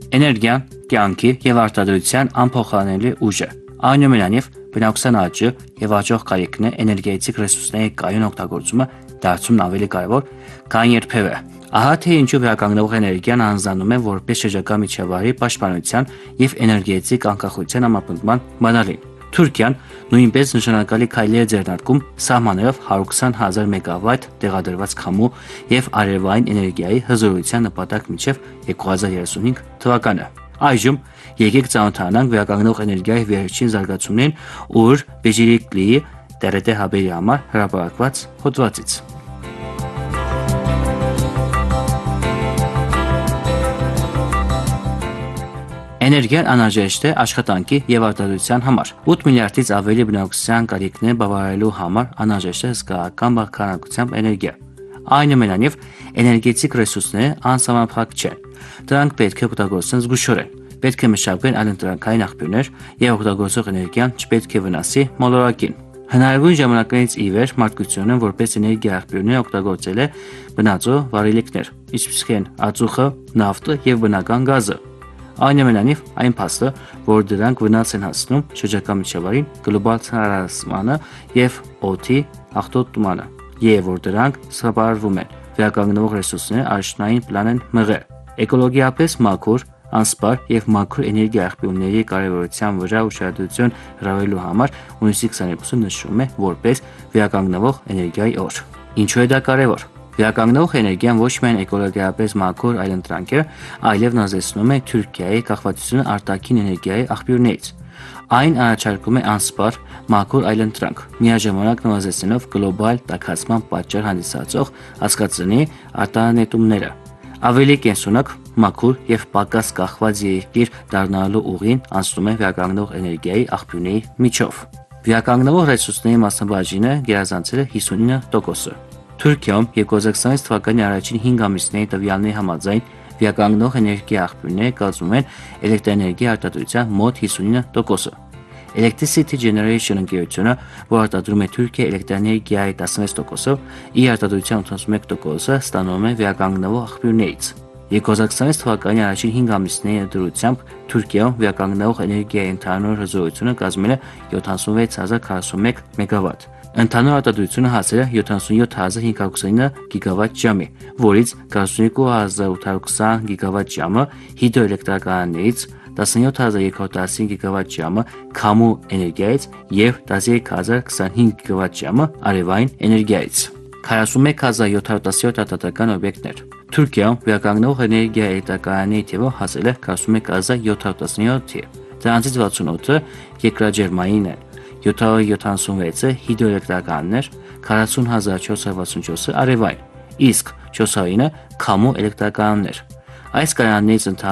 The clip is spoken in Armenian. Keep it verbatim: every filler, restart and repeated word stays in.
Էներգիան կյանքի և արտադրության անփոխարինելի ուժ է։ Այնուամենայնիվ, բնակության աճը և աճող կարիքն է էներգետիկ ռեսուրսների կայուն օգտագործումը դարձնում ավելի կարևոր, քան երբևէ։ Ահա թե ինչու վերականգնվող էներգիան անձնանում է որպես շրջակա միջավայրի պաշտպանության և էներգետիկ անկախության համապնդման բանալին։ Թուրքիան նույնպես նշանակալի քայլեր է ձեռնարկում սահմանելով հարյուր քսան հազար մեգավատ տեղադրված քամու և արևային էներգիայի հզորության նպատակ մինչև երկու հազար երեսունհինգ թվականը։ Այժմ եկեք ծանոթանանք վերականգնվող էներգիայի վերջին զարգացումներին Ուր Բեջիրիկլիի Տե Ռե Տե հաբերի համար հրապարակված հոդվածից։ Էներգիան անհրաժեշտ է աշխատանքի և արտադրության համար։ ութ միլիարդից ավելի բնակչության կարիքները բավարարելու համար անհրաժեշտ է հսկայական բաղկանակությամբ էներգիա։ Այնուամենայնիվ, էներգետիկ ռեսուրսները անսահմանափակ չեն։ Դրանք պետք է օգտագործվեն զգուշորեն։ Պետք է մշակվեն այլընտրանքային աղբյուրներ, և օգտագործվող էներգիան չպետք է վնասի մոլորակին։ Հնարավոր ժամանակներից ի վեր մարդկությունը որպես էներգիա աղբյուրներ օգտագործել է բնածո վառելիքներ, ինչպիսիք են ածուխը, նավթը և բնական գազը։ Այնուամենայնիվ, այն փաստը, որ դրանք վնաս են հասցնում շրջակա միջավայրին, գլոբալ ցանրացմանը և օդի աղտոտմանը, և որ դրանք սպառվում են, վերականգնվող ռեսուրսների առաջնային պլան են մղել։ Էկոլոգիապես մաքուր, անսպառ և մաքուր էներգիա աղբյուրների կարևորության վրա ուշադրություն հրավիրելու համար հունիսի քսաներկուսը նշվում է որպես վերականգնվող էներգիայի օր։ Ինչու է դա կարևոր։ Վերականգնվող էներգիան ոչ միայն էկոլոգիապես մաքուր այլընտրանք է, այլև նվազեցնում է Թուրքիայի կախվածությունը արտաքին էներգիայի աղբյուրներից։ Այն առաջարկում է անսպառ, մաքուր այլընտրանք, միաժամանակ նվազեցնելով գլոբալ տաքացման պատճառ հանդիսացող հասկացների արտանետումները։ Ավելի կենսունակ, մաքուր և պակաս կախված երկիր դառնալու ուղին անցնում է վերականգնվող էներգիայի աղբյուրների միջով։ Վերականգնվող ռեսուրսների մասնաբաժինը գերազանցել է հիսունինը տոկոսը։ Թուրքիայում երկու հազար քսանվեց թվականի առաջին հինգ ամիսների տվյալների համաձայն վերականգնվող էներգիա աղբյուրները կազմում են էլեկտրաէներգիա արտադրության մոտ հիսունինը տոկոսը։ Electricity Generation ընկերությունը, որ արտադրում է Թուրքիայի էլեկտրաէներգիայի տասնվեց տոկոսը, իր արտադրության ութանասունմեկ տոկոսը ստանում է վերականգնվող աղբյուրներից։ երկու հազար քսանվեց թվականի առաջին հինգ ամիսների դրությամբ Թուրքիայում վերականգնվող էներգիայի ընդհանուր հզորությունը կազմել է յոթանասունվեց հազար քառասունմեկ մեգավատ։ Ընդհանուր արտադրությունը հասել է յոթանասունյոթ հազար հինգ հարյուր քսանինը գիգավատ ժամի, որից քառասունյոթ հազար ութ հարյուր քսան գիգավատ ժամը հիդրոէլեկտրականներից, տասնյոթ հազար երկու հարյուր տասնհինգ գիգավատ ժամը քամու էներգիայից և տասնյոթ հազար քսանհինգ գիգավատ ժամը արևային էներգիայից։ քառասունմեկ հազար յոթ հարյուր տասնյոթ արտադրական օբյեկտներ։ Թուրքիայում վերականգնվող էներգիա էլեկտրականների թիվը հասել է քառասունմեկ հազար յոթ հարյուր տասնյոթի։ Դրանցից վաթսունութը երկրաջերմային են, յոթ հարյուր յոթանասունվեցը հիդրոէլեկտրականներ, քառասուն հազար չորս հարյուր վաթսունչորսը արևային, իսկ չորս հարյուրը քամու էլեկտրականներ։ Այս կայաններից